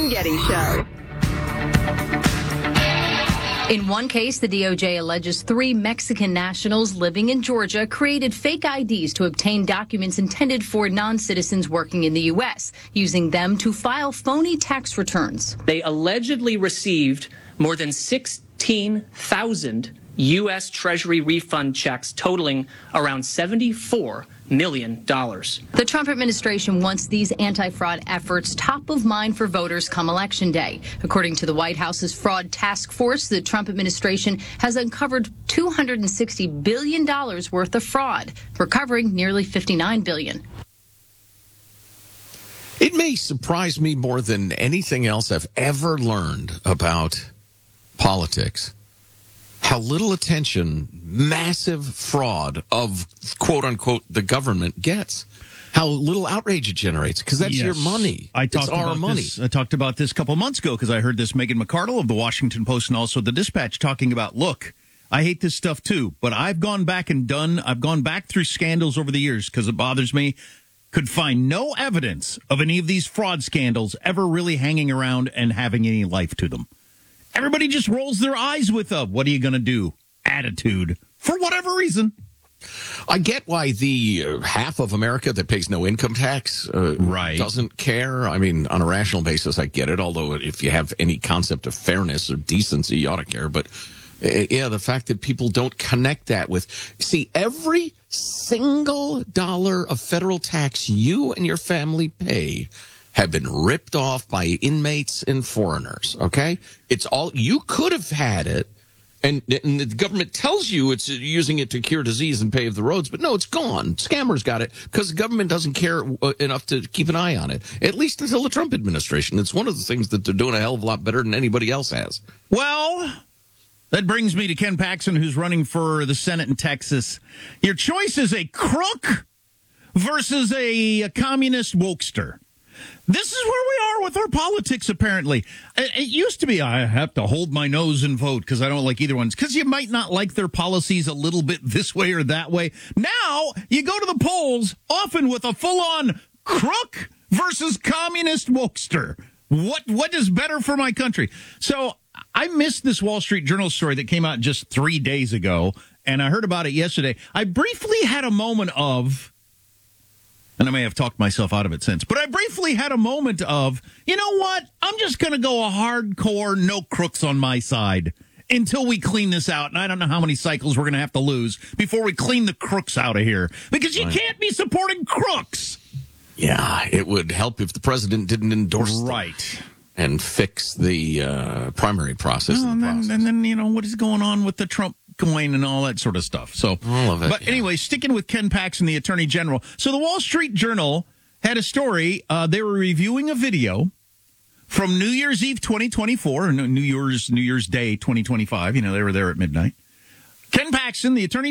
Arlene Getty Show. In one case, the DOJ alleges 3 Mexican nationals living in Georgia created fake IDs to obtain documents intended for non-citizens working in the U.S., using them to file phony tax returns. They allegedly received more than 16,000 U.S. Treasury refund checks totaling around $74 million. The Trump administration wants these anti-fraud efforts top of mind for voters come Election Day. According to the White House's fraud task force, the Trump administration has uncovered $260 billion worth of fraud, recovering nearly $59 billion. It may surprise me more than anything else I've ever learned about politics how little attention massive fraud of, quote unquote, the government gets. How little outrage it generates, because that's your money. It's our money. I talked about this a couple months ago because I heard this Megan McArdle of the Washington Post and also the Dispatch talking about, look, I hate this stuff too, but I've gone back through scandals over the years because it bothers me. Could find no evidence of any of these fraud scandals ever really hanging around and having any life to them. Everybody just rolls their eyes with a, what are you going to do? Attitude. For whatever reason. I get why the half of America that pays no income tax doesn't care. I mean, on a rational basis, I get it. Although if you have any concept of fairness or decency, you ought to care. But yeah, the fact that people don't connect that with, see, every single dollar of federal tax you and your family pay have been ripped off by inmates and foreigners, okay? It's all, you could have had it, and the government tells you it's using it to cure disease and pave the roads, but no, it's gone. Scammers got it because the government doesn't care enough to keep an eye on it, at least until the Trump administration. It's one of the things that they're doing a hell of a lot better than anybody else has. Well, that brings me to Ken Paxton, who's running for the Senate in Texas. Your choice is a crook versus a communist wokester. This is where we are with our politics, apparently. It used to be, I have to hold my nose and vote because I don't like either one. Because you might not like their policies a little bit this way or that way. Now, you go to the polls, often with a full-on crook versus communist wokester. What is better for my country? So I missed this Wall Street Journal story that came out just 3 days ago, and I heard about it yesterday. I briefly had a moment of... and I may have talked myself out of it since, but I briefly had a moment of, you know what? I'm just going to go a hardcore no crooks on my side until we clean this out. And I don't know how many cycles we're going to have to lose before we clean the crooks out of here, because you can't be supporting crooks. Yeah, it would help if the president didn't endorse them and fix the primary process. And then, you know, what is going on with the Trump coin and all that sort of stuff. So, all of it. But anyway, sticking with Ken Paxton, the Attorney General. So the Wall Street Journal had a story. They were reviewing a video from New Year's Eve 2024, or New Year's Day 2025. You know, they were there at midnight. Ken Paxton, the Attorney